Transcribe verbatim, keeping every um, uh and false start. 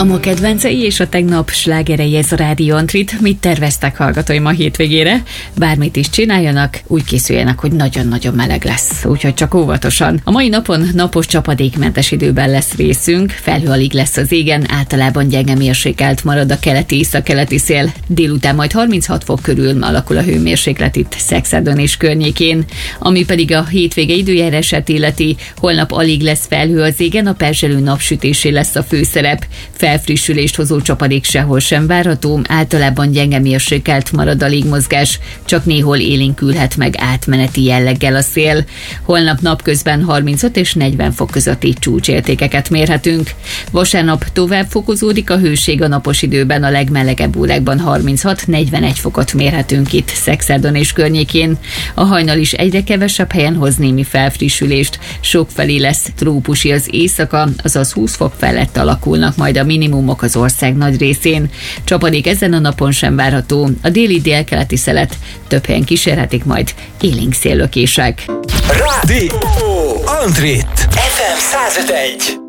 A ma kedvencei és a tegnap slágerei, ez a Rádió Antrit. Mit terveztek hallgatóim a hétvégére? Bármit is csináljanak, úgy készüljenek, hogy nagyon-nagyon meleg lesz, úgyhogy csak óvatosan. A mai napon napos, csapadékmentes időben lesz részünk, felhő alig lesz az égen, általában gyenge mérsékelt marad a keleti-északkeleti szél, délután majd harminchat fok körül alakul a hőmérséklet itt Szexádon és környékén. Ami pedig a hétvége időjárását illeti, holnap alig lesz felhő az égen, a perzselő napsütésé lesz a főszerep. Felfrissülést hozó csapadék sehol sem várható, általában gyenge mérsékelt marad a légmozgás, csak néhol élénkülhet meg átmeneti jelleggel a szél. Holnap napközben harmincöt és negyven fok közötti csúcsértékeket mérhetünk. Vasárnap tovább fokozódik a hőség, a napos időben a legmelegebb órákban harminchat-negyvenegy fokot mérhetünk itt Szexádon és környékén. A hajnal is egyre kevesebb helyen hoz némi felfrissülést, sokfelé lesz trópusi az éjszaka, azaz húsz fok felett alakulnak majd a minimumok az ország nagy részén. Csapadék ezen a napon sem várható, a déli délkeleti szelet több helyen kísérhetik majd élénk széllökések. Rádió Antrit ef em száz öt egy.